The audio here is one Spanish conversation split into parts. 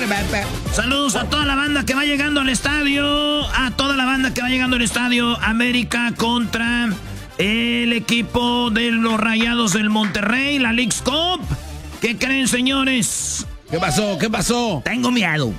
Saludos a toda la banda que va llegando al estadio. A toda la banda que va llegando al estadio. América contra el equipo de los Rayados del Monterrey, la Leagues Cup. ¿Qué creen, señores? ¿Qué pasó? ¿Qué pasó? Tengo miedo.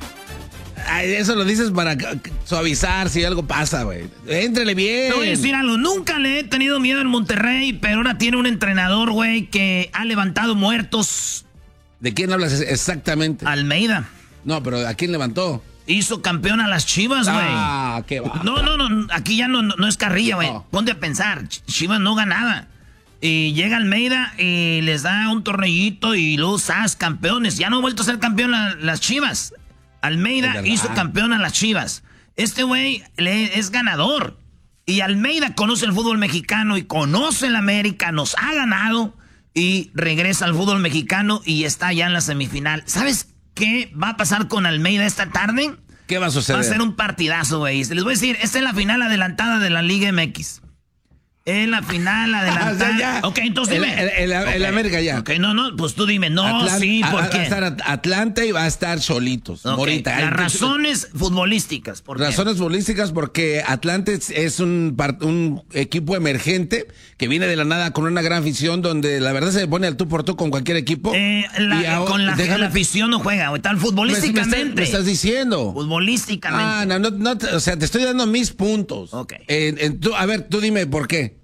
Ay, eso lo dices para suavizar si algo pasa, güey. Éntrele bien. Te voy a decir algo. Nunca le he tenido miedo al Monterrey, pero ahora tiene un entrenador, güey, que ha levantado muertos. ¿De quién hablas exactamente? Almeida. No, pero ¿a quién levantó? Hizo campeón a las Chivas, güey. Ah, qué va. No, aquí ya no es carrilla, güey. No. Ponte a pensar. Chivas no ganaba. Y llega Almeida y les da un torneillito y luego ¡zas! Campeones. Ya no ha vuelto a ser campeón las Chivas. Almeida hizo campeón a las Chivas. Este güey es ganador. Y Almeida conoce el fútbol mexicano y conoce el América, nos ha ganado y regresa al fútbol mexicano y está ya en la semifinal. ¿Sabes qué va a pasar con Almeida esta tarde? ¿Qué va a suceder? Va a ser un partidazo, güey. Les voy a decir, esta es la final adelantada de la Liga MX. Es la final adelantada. Ya. Ok, entonces dime. El América ya. Ok, no, pues tú dime. No, sí, ¿por qué? Va a estar Atlante y va a estar solitos. Okay. Morita. Las razones futbolísticas. ¿Por qué? Razones futbolísticas porque Atlante es un equipo emergente que viene de la nada con una gran afición donde la verdad se pone al tú por tú con cualquier equipo. Con la afición no juega, güey. Tal futbolísticamente. Me estás diciendo. Futbolísticamente. No, o sea, te estoy dando mis puntos. Ok. A ver, tú dime por qué.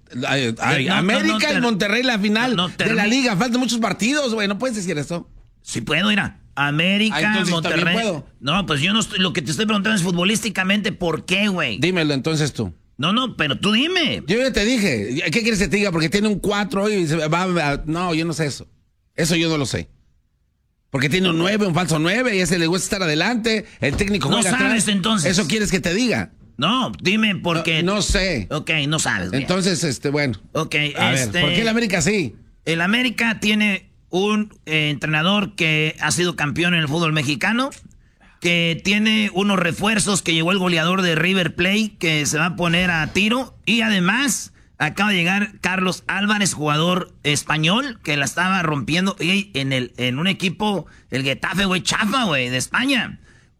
América y Monterrey la final de la liga. Faltan muchos partidos, güey. No puedes decir eso. Sí puedo, mira. América, Monterrey. Puedo. No, pues yo no estoy. Lo que te estoy preguntando es futbolísticamente por qué, güey. Dímelo entonces tú. No, pero tú dime. Yo ya te dije. ¿Qué quieres que te diga? Porque tiene un 4 y se va a... No, yo no sé eso. Eso yo no lo sé. Porque tiene un 9, un falso 9, y a ese le gusta estar adelante. El técnico no juega sabes atrás. Entonces. ¿Eso quieres que te diga? No, dime por qué. No sé. Ok, no sabes. Bien. Entonces, bueno. Ok, a ver, ¿por qué el América sí? El América tiene un entrenador que ha sido campeón en el fútbol mexicano, que tiene unos refuerzos, que llegó el goleador de River Plate, que se va a poner a tiro, y además acaba de llegar Carlos Álvarez, jugador español, que la estaba rompiendo en un equipo, el Getafe, güey, chafa, güey, de España.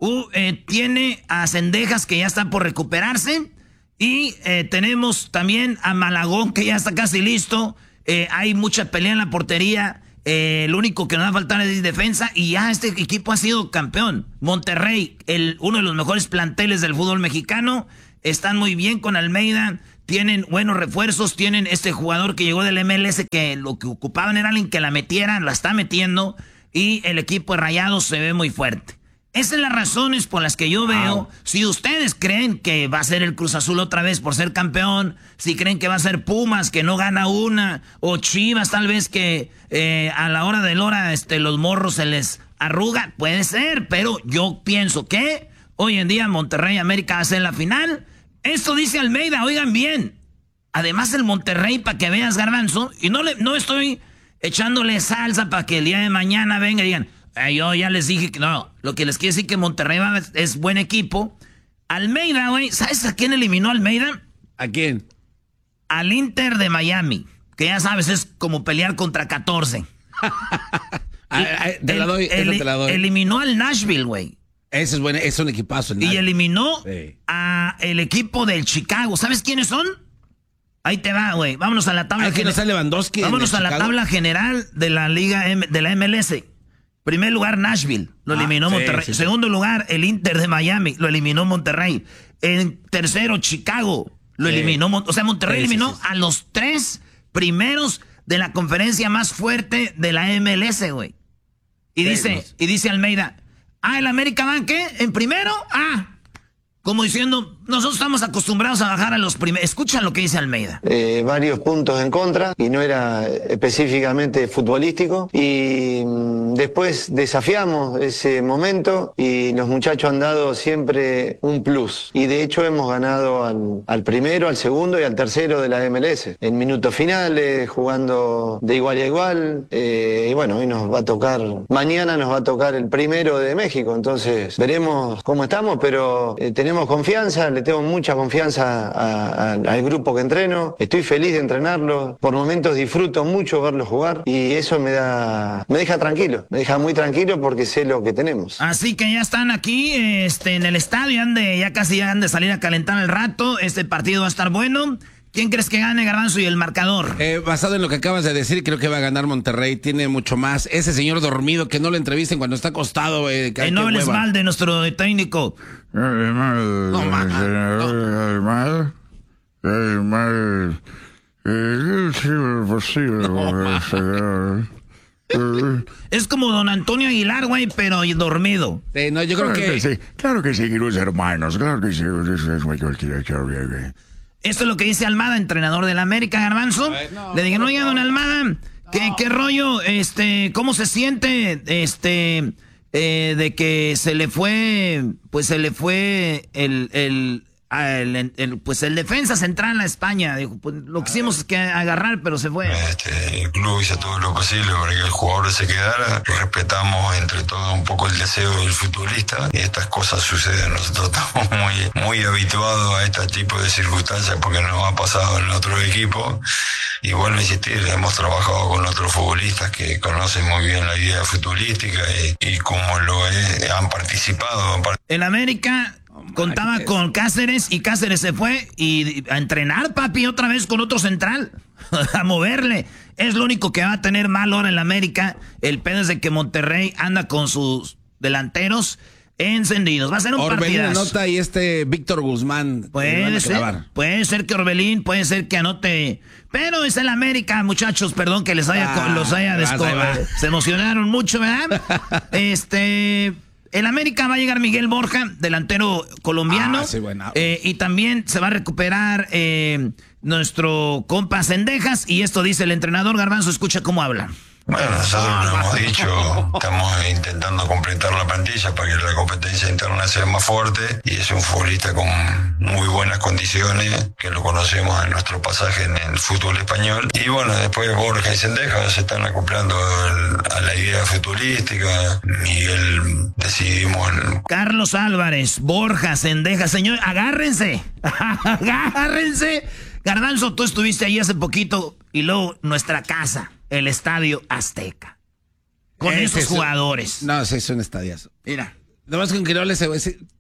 Tiene a Cendejas, que ya está por recuperarse. Y tenemos también a Malagón, que ya está casi listo. Hay mucha pelea en la portería. Lo único que nos va a faltar es defensa. Y ya este equipo ha sido campeón. Monterrey, uno de los mejores planteles del fútbol mexicano. Están muy bien con Almeida. Tienen buenos refuerzos. Tienen este jugador que llegó del MLS, que lo que ocupaban era alguien que la metiera. La está metiendo. Y el equipo de Rayados se ve muy fuerte. Esas son las razones por las que yo veo. Si ustedes creen que va a ser el Cruz Azul otra vez por ser campeón, si creen que va a ser Pumas, que no gana una, o Chivas tal vez que a la hora de la hora los morros se les arruga, puede ser, pero yo pienso que hoy en día Monterrey América va a ser la final. Esto dice Almeida, oigan bien. Además el Monterrey, para que veas, Garbanzo, y no estoy echándole salsa para que el día de mañana venga y digan... Yo ya les dije que no. Lo que les quiero decir que Monterrey es buen equipo. Almeida, güey. ¿Sabes a quién eliminó Almeida? ¿A quién? Al Inter de Miami. Que ya sabes, es como pelear contra 14. Te la doy. Eliminó al Nashville, güey. Ese es bueno, es un equipazo. Y eliminó a el equipo del Chicago. ¿Sabes quiénes son? Ahí te va, güey. Vámonos a la tabla general. Vámonos a la tabla general de la Liga de la MLS. Primer lugar, Nashville, lo eliminó Monterrey. Sí. Segundo lugar, el Inter de Miami, lo eliminó Monterrey. En tercero, Chicago, lo eliminó. O sea, Monterrey eliminó a los 3 primeros de la conferencia más fuerte de la MLS, güey. Y dice Almeida, ¿el América va qué? ¿En primero? Como diciendo, nosotros estamos acostumbrados a bajar a los primeros. Escucha lo que dice Almeida. Varios puntos en contra y no era específicamente futbolístico. Y después desafiamos ese momento y los muchachos han dado siempre un plus. Y de hecho hemos ganado al primero, al segundo y al tercero de la MLS. En minutos finales, jugando de igual a igual. Y bueno, hoy nos va a tocar, mañana nos va a tocar el primero de México. Entonces veremos cómo estamos, pero tenemos confianza. le tengo mucha confianza al grupo que entreno, estoy feliz de entrenarlo, por momentos disfruto mucho verlo jugar y eso me deja tranquilo, me deja muy tranquilo porque sé lo que tenemos. Así que ya están aquí en el estadio, ya casi han de salir a calentar al rato, este partido va a estar bueno. ¿Quién crees que gane, Garbanzo, y el marcador? Basado en lo que acabas de decir, creo que va a ganar Monterrey. Tiene mucho más. Ese señor dormido, que no lo entrevisten cuando está acostado. No hables mal de nuestro técnico. No, Es como don Antonio Aguilar, güey, pero dormido. No, yo creo que sí. Claro que sí, los hermanos. Claro que sí. Esto es lo que dice Almada, entrenador del América, Garbanzo. Le dijeron, oiga, don Almada, ¿qué rollo? ¿Cómo se siente? De que se le fue el defensa central a España. Dijo, pues lo quisimos que agarrar, pero se fue. El club hizo todo lo posible para que el jugador se quedara. Respetamos entre todos un poco el deseo del futbolista. Y estas cosas suceden. Nosotros estamos muy habituados a este tipo de circunstancias porque nos ha pasado en otro equipo. Y vuelvo a insistir, hemos trabajado con otros futbolistas que conocen muy bien la idea futbolística y como han participado. En América contaba con Cáceres y Cáceres se fue y a entrenar, papi, otra vez con otro central, a moverle. Es lo único que va a tener mal ahora en la América. El pedo es de que Monterrey anda con sus delanteros encendidos. Va a ser un Orbelín partidazo. anota y Víctor Guzmán. Puede ser que Orbelín, puede ser que anote. Pero es el América, muchachos, perdón que los haya se emocionaron mucho, ¿verdad? En América va a llegar Miguel Borja, delantero colombiano. Sí, bueno. Y también se va a recuperar nuestro compa Cendejas. Y esto dice el entrenador. Garbanzo, escucha cómo habla. Bueno, nosotros lo hemos dicho, estamos intentando completar la plantilla para que la competencia interna sea más fuerte y es un futbolista con muy buenas condiciones, que lo conocemos en nuestro pasaje en el fútbol español. Y bueno, después Borja y Cendejas se están acoplando a la idea futbolística. Miguel decidimos... Carlos Álvarez, Borja, Cendejas, señor, agárrense. Garbanzo, tú estuviste ahí hace poquito y luego nuestra casa. El Estadio Azteca. Con esos jugadores. No, es un estadiazo. Mira. Nomás con que no le se...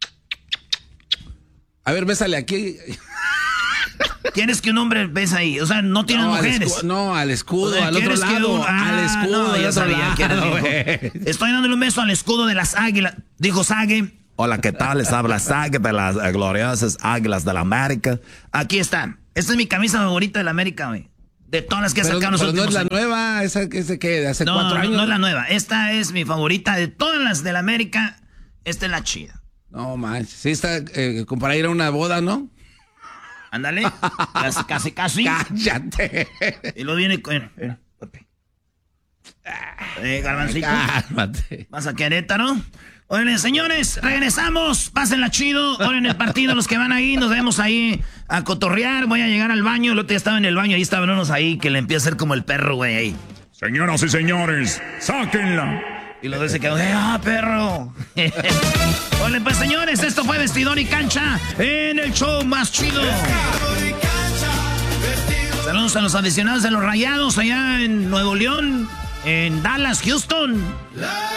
A ver, bésale aquí. ¿Quieres que un hombre besa ahí? O sea, no tienen mujeres. Al escudo, al otro lado. Al escudo, no, al otro lado. Estoy dándole un beso al escudo de las águilas. Dijo Sague. Hola, ¿qué tal? Les habla Sague de las gloriosas Águilas de la América. Aquí está. Esta es mi camisa favorita de la América, güey. De todas las que ha sacado nosotros. Pero no es la nueva, esa que de hace 4 años. No es la nueva. Esta es mi favorita de todas las de la América. Esta es la chida. No manches. Sí, está como para ir a una boda, ¿no? Ándale. Casi. Cállate. Y lo viene con. Garbancito. Cálmate. Vas a Querétaro. Oigan, señores, regresamos. Pásenla chido. Ahora en el partido, los que van ahí, nos vemos ahí a cotorrear. Voy a llegar al baño. El otro día estaba en el baño. Ahí estaban unos ahí que le empieza a hacer como el perro, güey, ahí. Señoras y señores, sáquenla. Y los dos se quedó, perro. Oigan, pues, señores, esto fue Vestidor y Cancha en el show más chido. Saludos a los aficionados de los Rayados allá en Nuevo León, en Dallas, Houston.